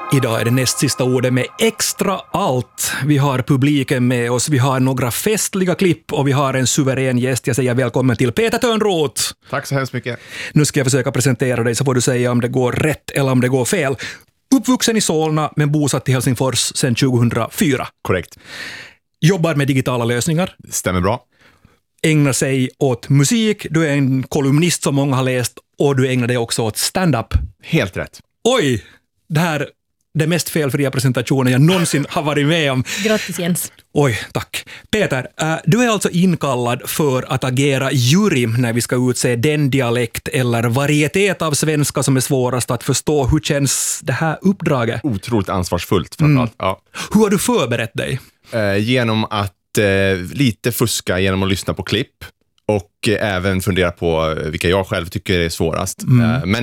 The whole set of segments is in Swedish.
Idag är det näst sista ordet med extra allt. Vi har publiken med oss, vi har några festliga klipp och vi har en suverän gäst. Jag säger välkommen till Peter Törnroth. Tack så hemskt mycket. Nu ska jag försöka presentera dig så får du säga om det går rätt eller om det går fel. Uppvuxen i Solna men bosatt i Helsingfors sedan 2004. Korrekt. Jobbar med digitala lösningar. Stämmer bra. Ägnar sig åt musik. Du är en kolumnist som många har läst och du ägnar dig också åt stand-up. Helt rätt. Oj, det här det mest felfria presentationen jag någonsin har varit med om. Grattis Jens. Oj, tack. Peter, du är alltså inkallad för att agera jury när vi ska utse den dialekt eller varietet av svenska som är svårast att förstå. Hur känns det här uppdraget? Otroligt ansvarsfullt framförallt. Ja. Hur har du förberett dig? Genom att lite fuska genom att lyssna på klipp. Och även fundera på vilka jag själv tycker är svårast. Men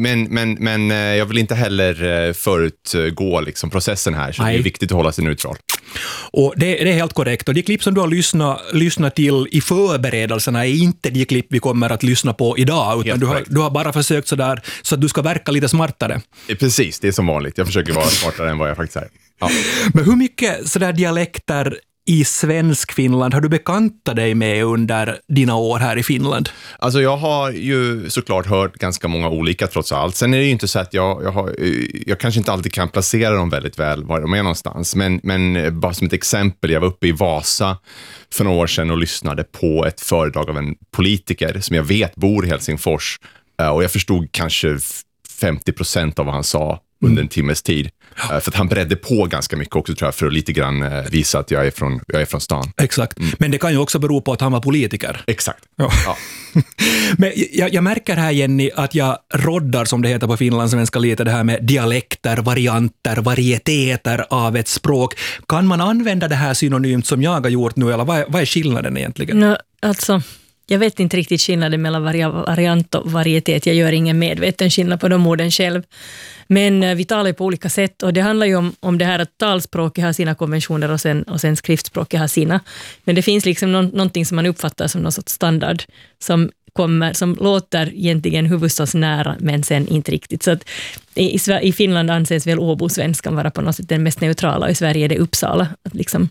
jag vill inte heller förutgå liksom processen här. Så det är viktigt att hålla sig neutral. Och det är helt korrekt. Och de klipp som du har lyssnat till i förberedelserna är inte de klipp vi kommer att lyssna på idag. Utan du har bara försökt sådär så att du ska verka lite smartare. Precis, det är som vanligt. Jag försöker vara smartare än vad jag faktiskt är. Ja. Men hur mycket sådär dialekter i svensk Finland har du bekantat dig med under dina år här i Finland? Alltså jag har ju såklart hört ganska många olika trots allt. Sen är det ju inte så att jag kanske inte alltid kan placera dem väldigt väl var de är någonstans. Men bara som ett exempel, jag var uppe i Vasa för några år sedan och lyssnade på ett föredrag av en politiker som jag vet bor i Helsingfors. Och jag förstod kanske 50% av vad han sa under en timmes tid. För att han bredde på ganska mycket också tror jag för att lite grann visa att jag är från stan. Exakt. Men det kan ju också bero på att han var politiker. Exakt. Ja. Men jag märker här Jenny att jag roddar som det heter på finlandssvenska lite det här med dialekter, varianter, varieteter av ett språk. Kan man använda det här synonymt som jag har gjort nu eller vad är skillnaden egentligen? Alltså, jag vet inte riktigt skillnaden mellan variant och varietet. Jag gör ingen medveten skillnad på de orden själv. Men vi talar ju på olika sätt och det handlar ju om det här att talspråket har sina konventioner och sen skriftspråket har sina. Men det finns liksom någonting som man uppfattar som någon sorts standard som låter egentligen huvudstadsnära men sen inte riktigt. Så att i Finland anses väl Åbo-svenskan vara på något sätt den mest neutrala och i Sverige är det Uppsala. Att liksom,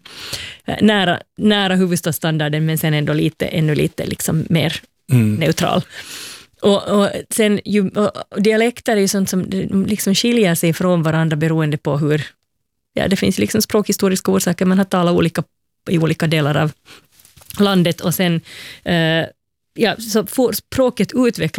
nära huvudstadsstandarden men sen ändå ännu lite liksom mer neutral. Och sen dialekter är ju sånt som liksom skiljer sig från varandra beroende på hur det finns liksom språkhistoriska orsaker. Man har talat olika i olika delar av landet och sen så får språket utvecklas